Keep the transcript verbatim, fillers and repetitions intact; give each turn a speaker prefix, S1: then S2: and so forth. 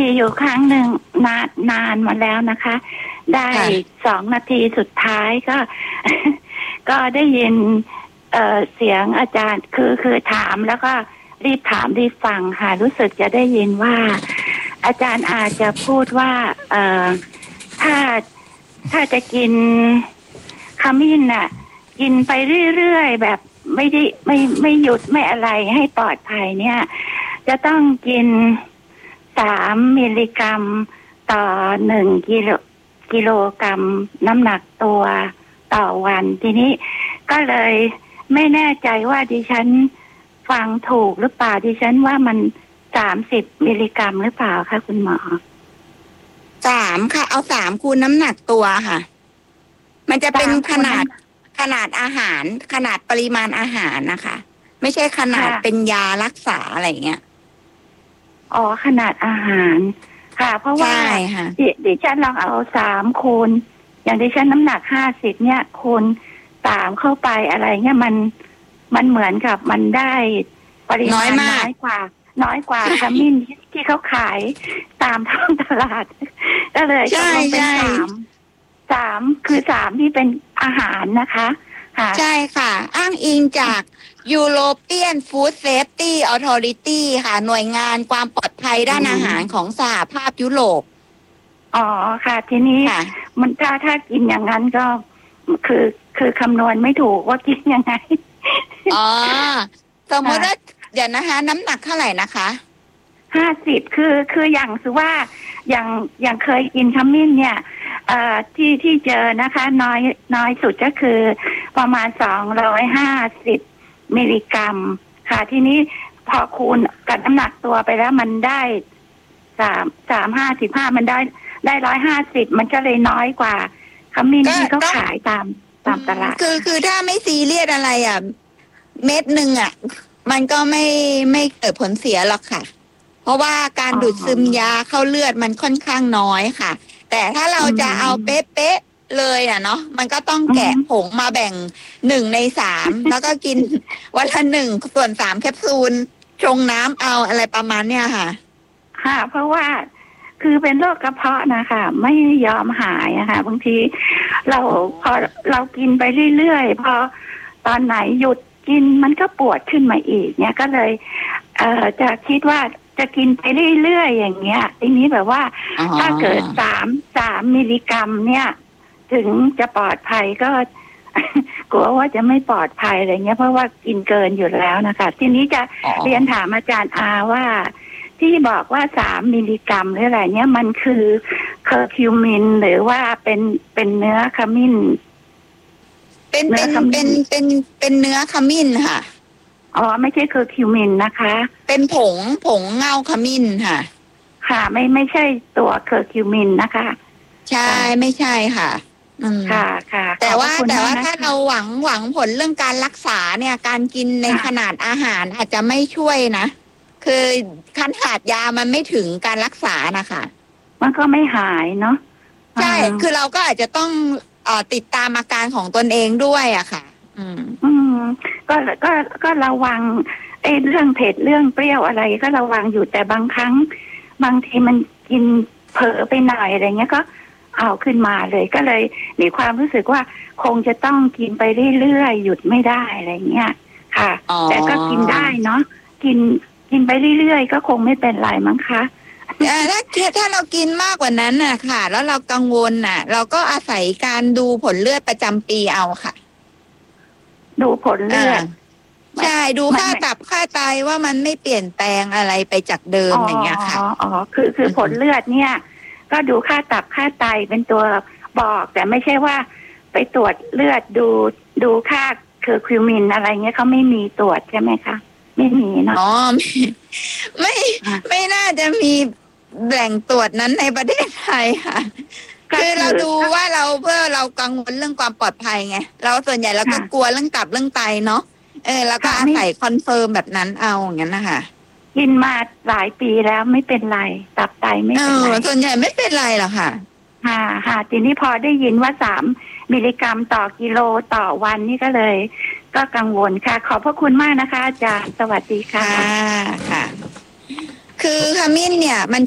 S1: อยู่ครั้งหนึ่งนานนานมาแล้วนะคะ ได้สองนาทีสุดท้ายก็ ก็ได้ยินเอ่อเสียงอาจารย์คือคือถามแล้วก็รีบถามรีบฟังค่ะรู้สึกจะได้ยินว่าอาจารย์อาจจะพูดว่าเอ่อถ้าถ้าจะกินขมิ้นน่ะกินไปเรื่อยๆแบบไม่ได้ไม่ไม่หยุดไม่อะไรให้ปลอดภัยเนี่ยจะต้องกินสามมิลลิกรัมต่อหนึ่งกิโลกิโลกรัมน้ำหนักตัวต่อวันทีนี้ก็เลยไม่แน่ใจว่าดิฉันฟังถูกหรือเปล่าดิฉันว่ามันสามสิบมิลลิกรัมหรือเปล่าคะคุณหมอ
S2: สามค่ะเอาสามคูณน้ำหนักตัวค่ะมันจะเป็นขนาดขนาดอาหารขนาดปริมาณอาหารนะคะไม่ใช่ขนาดเป็นยารักษาอะไรเงี้ย
S1: อ๋อขนาดอาหารค่ะเพราะว่าดิฉันลองเอาสามคูณอย่างดิฉันน้ำหนักห้าสิบเนี่ยคูณสามเข้าไปอะไรเงี้ยมันมันเหมือนกับมันได้ปริมาณน้อยกว่าน้อยกว่าขมิ้นที่เขาขายตามท้องตลาดก็เลย
S2: ใช่
S1: เป็นสามสามคือสามที่เป็นอาหารนะคะ
S2: ใช่ค่ะอ้างอิงจาก European Food Safety Authority ค่ะหน่วยงานความปลอดภัยด้านอาหารของสหภาพยุโรป
S1: อ๋อค่ะทีนี้มันถ้าถ้ากินอย่างนั้นก็คือคือคำนวณไม่ถูกว่ากินยังไง
S2: อ๋อสมมติว่าเดี๋ยวนะคะน้ำหนักเท่าไหร่นะคะ
S1: ห้าสิบคือคืออย่างคือว่าอย่างอย่างเคยกินขมิ้นเนี่ยเอ่อที่ที่เจอนะคะน้อยน้อยสุดก็คือประมาณสองร้อยห้าสิบมิลลิกรัมค่ะทีนี้พอคูณกับน้ำหนักตัวไปแล้วมันได้สามสามห้าสิบห้ามันได้ได้ร้อยห้าสิบมันก็เลยน้อยกว่าขมิ้นที่เขาขายตามตามตลาด
S2: คือคือถ้าไม่ซีเรียสอะไรอ่ะเม็ดหนึ่งอ่ะมันก็ไม่ไม่เกิดผลเสียหรอกค่ะเพราะว่าการดูดซึมยาเข้าเลือดมันค่อนข้างน้อยค่ะแต่ถ้าเราจะเอาเป๊ะๆเลยอ่ะเนาะมันก็ต้องแกะผงมาแบ่งหนึ่งในสามแล้วก็กินวันละหนึ่งส่วนสามแคปซูลชงน้ำเอาอะไรประมาณเนี้ยค่ะ
S1: ค่ะเพราะว่าคือเป็นโรคกระเพาะนะคะไม่ยอมหายอะค่ะบางทีเราพอเรากินไปเรื่อยๆพอตอนไหนหยุดกินมันก็ปวดขึ้นมาอีกเนี่ยก็เลยเอ่อจะคิดว่าจะกินไปเรื่อยๆอย่างเงี้ยทีนี้แบบว่าถ้าเกิดสามสามมิลลิกรัมเนี่ยถึงจะปลอดภัยก็ กลัวว่าจะไม่ปลอดภัยอะไรเงี้ยเพราะว่ากินเกินอยู่แล้วนะคะทีนี้จะเรียนถามอาจารย์อาว่าที่บอกว่าสามมิลลิกรัมหรืออะไรเนี่ยมันคือเคอร์คิวมินหรือว่าเป็นเป็นเนื้อขมิ้น
S2: เป็นเป็นเป็นเป็นเป็นเนื้อขมิ้นค่ะ
S1: อ๋อไม่ใช่เคอร์คิวมินนะคะ
S2: เป็นผงผงเงาขมิ้นค่ะ
S1: ค่ะไม่ไม่ใช่ตัวเคอร์คิวมินนะคะ
S2: ใช่ไม่ใช่ค่ะ
S1: ค่ะค่ะ
S2: แต่ว่าแต่ว่าถ้าเราหวังหวังผลเรื่องการรักษาเนี่ยการกินในขนาดอาหารอาจจะไม่ช่วยนะคือขนาดยามันไม่ถึงการรักษานะคะ
S1: มันก็ไม่หายเนาะ
S2: ใช่คือเราก็อาจจะต้องเอ่อติดตามอาการของตนเองด้วยอะค่ะอืม
S1: อืมก็ก็ก็ระวังไอ้เรื่องเผ็ดเรื่องเปรี้ยวอะไรก็ระวังอยู่แต่บางครั้งบางทีมันกินเผลอไปหน่อยอะไรเงี้ยก็เอาขึ้นมาเลยก็เลยมีความรู้สึกว่าคงจะต้องกินไปเรื่อยๆหยุดไม่ได้อะไรเงี้ยค่ะแต่ก็กินได้เนาะกินกินไปเรื่อยๆก็คงไม่เป็นไรมั้งคะ
S2: ถ้าถ้าเรากินมากกว่านั้นน่ะค่ะแล้วเรากังวลน่ะเราก็อาศัยการดูผลเลือดประจำปีเอาค่ะ
S1: ดูผลเลือด
S2: ใช่ดูค่าตับค่าไตว่ามันไม่เปลี่ยนแปลงอะไรไปจากเดิมอย่างเงี้ยค่ะ
S1: อ๋ออ๋อคือคือผลเลือดเนี่ยก็ดูค่าตับค่าไตเป็นตัวบอกแต่ไม่ใช่ว่าไปตรวจเลือดดูดูค่าเคอร์คิวมินอะไรเงี้ยเขาไม่มีตรวจใช่ไหมคะไม่มีเนาะ
S2: อ๋อไม่ไม่น่าจะมีแหล่งตรวจนั้นในประเทศไทยค่ะคือเราดูว่าเราเพื่อเรากังวลเรื่องความปลอดภัยไงเราส่วนใหญ่เราก็กลัวเรื่องตับเรื่องไตเนาะเออแล้วก็อาศัยคอนเฟิร์มแบบนั้นเอาอย่างนั้นนะคะ
S1: กินมาหลายปีแล้วไม่เป็นไรตับไตไม่เป็นไร
S2: ส่วนใหญ่ไม่เป็นไรหรอกค่ะ
S1: ค่ะค่ะทีนี้พอได้ยินว่าสามมิลลิกรัมต่อกิโลต่อวันนี่ก็เลยก็กังวลค่ะขอบพระคุณมากนะคะอาจารย์สวัสดีค่ะ
S2: ค่ะคือขมิ้นเนี่ยมัน